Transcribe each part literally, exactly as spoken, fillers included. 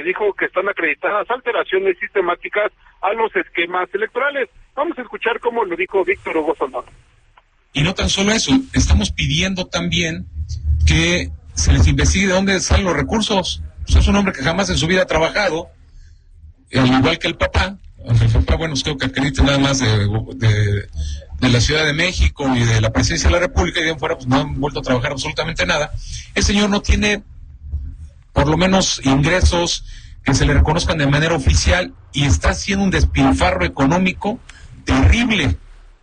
pues dijo que están acreditadas alteraciones sistemáticas a los esquemas electorales. Vamos a escuchar cómo lo dijo Víctor Hugo Soldado. Y no tan solo eso, estamos pidiendo también que se les investigue de dónde salen los recursos. Pues es un hombre que jamás en su vida ha trabajado, al igual que el papá. El papá, bueno, creo que acredita nada más de, de, de la Ciudad de México y de la Presidencia de la República, y de fuera pues no han vuelto a trabajar absolutamente nada. El señor no tiene, por lo menos, ingresos que se le reconozcan de manera oficial, y está haciendo un despilfarro económico terrible.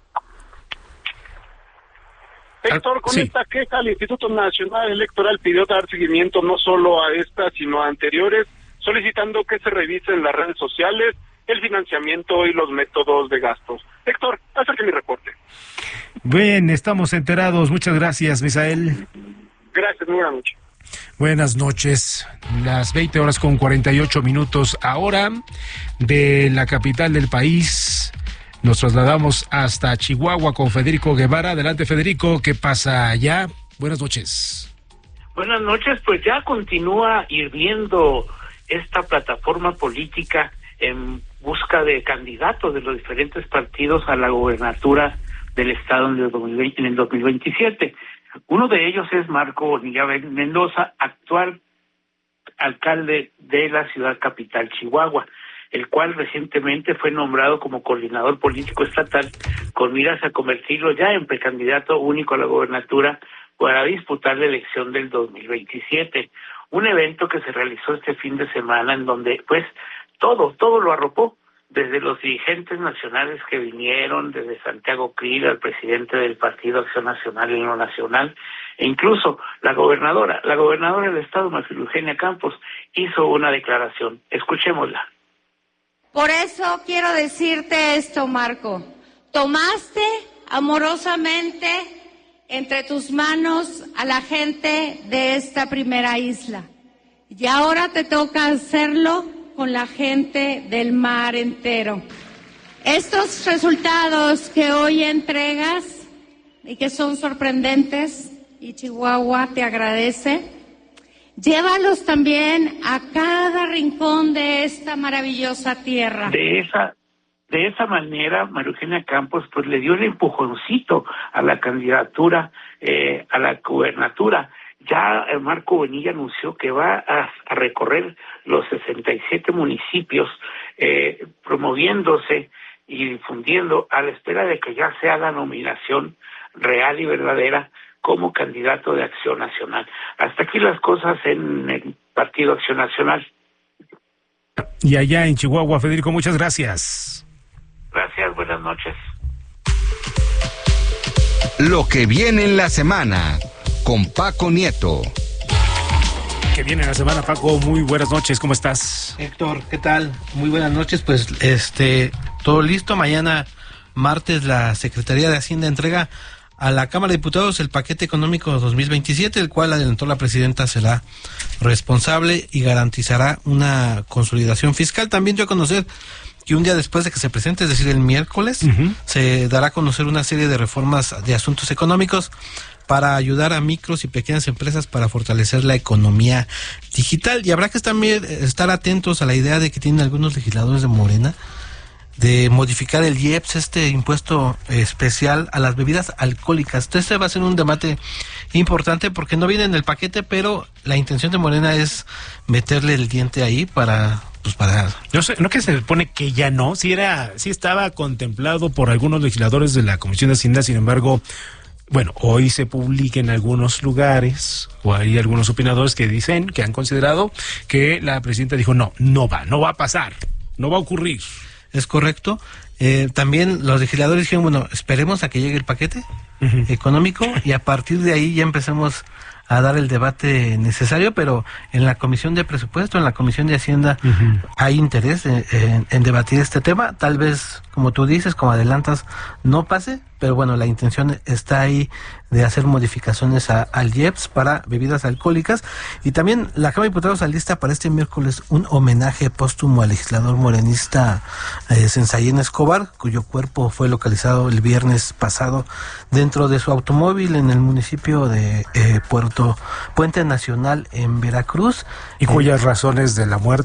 Héctor, con sí. esta queja, el Instituto Nacional Electoral pidió dar seguimiento no solo a esta, sino a anteriores, solicitando que se revisen las redes sociales, el financiamiento y los métodos de gastos. Héctor, acerca mi reporte. Bien, estamos enterados. Muchas gracias, Misael. Gracias, muy buena noche. Buenas noches. Las veinte horas con cuarenta y ocho minutos ahora de la capital del país. Nos trasladamos hasta Chihuahua con Federico Guevara. Adelante, Federico, ¿qué pasa allá? Buenas noches. Buenas noches, pues ya continúa hirviendo esta plataforma política en busca de candidatos de los diferentes partidos a la gobernatura del estado en el dos mil veinte, en el dos mil veintisiete. Uno de ellos es Marco Bonilla Mendoza, actual alcalde de la ciudad capital, Chihuahua, el cual recientemente fue nombrado como coordinador político estatal con miras a convertirlo ya en precandidato único a la gobernatura para disputar la elección del dos mil veintisiete. Un evento que se realizó este fin de semana en donde pues todo, todo lo arropó, desde los dirigentes nacionales que vinieron, desde Santiago Krill, al presidente del Partido Acción Nacional en lo nacional, e incluso la gobernadora, la gobernadora del estado, María Eugenia Campos, hizo una declaración. Escuchémosla. Por eso quiero decirte esto, Marco. Tomaste amorosamente entre tus manos a la gente de esta primera isla. Y ahora te toca hacerlo con la gente del mar entero. Estos resultados que hoy entregas y que son sorprendentes, y Chihuahua te agradece, llévalos también a cada rincón de esta maravillosa tierra. De esa, de esa manera, María Eugenia Campos pues le dio el empujoncito a la candidatura, eh, a la gubernatura. Ya eh, Marco Bonilla anunció que va a, a recorrer los sesenta y siete municipios, eh, promoviéndose y difundiendo a la espera de que ya sea la nominación real y verdadera como candidato de Acción Nacional. Hasta aquí las cosas en el Partido Acción Nacional. Y allá en Chihuahua, Federico, muchas gracias. Gracias, buenas noches. Lo que viene en la semana con Paco Nieto. Que viene en la semana, Paco, muy buenas noches, ¿cómo estás? Héctor, ¿qué tal? Muy buenas noches, pues este, todo listo. Mañana martes la Secretaría de Hacienda entrega a la Cámara de Diputados el paquete económico dos mil veintisiete, el cual adelantó la presidenta será responsable y garantizará una consolidación fiscal. También dio a conocer que un día después de que se presente, es decir, el miércoles, uh-huh. se dará a conocer una serie de reformas de asuntos económicos para ayudar a micros y pequeñas empresas para fortalecer la economía digital. Y habrá que también estar atentos a la idea de que tienen algunos legisladores de Morena de modificar el I E P S, este impuesto especial a las bebidas alcohólicas. Este va a ser un debate importante porque no viene en el paquete, pero la intención de Morena es meterle el diente ahí para... Pues para... No sé, ¿no que se supone que ya no? Sí, era, sí estaba contemplado por algunos legisladores de la Comisión de Hacienda, sin embargo... Bueno, hoy se publica en algunos lugares, o hay algunos opinadores que dicen, que han considerado que la presidenta dijo, no, no va, no va a pasar, no va a ocurrir. Es correcto. Eh, también los legisladores dijeron, bueno, esperemos a que llegue el paquete uh-huh. económico y a partir de ahí ya empecemos a dar el debate necesario, pero en la Comisión de Presupuesto, en la Comisión de Hacienda, uh-huh. hay interés en, en, en debatir este tema. Tal vez, como tú dices, como adelantas, no pase, pero bueno, la intención está ahí de hacer modificaciones a, al I E P S para bebidas alcohólicas. Y también la Cámara de Diputados alista para este miércoles un homenaje póstumo al legislador morenista eh, Sensayén Escobar, cuyo cuerpo fue localizado el viernes pasado dentro de su automóvil en el municipio de eh, Puerto Puente Nacional en Veracruz. ¿Y cuyas eh, razones de la muerte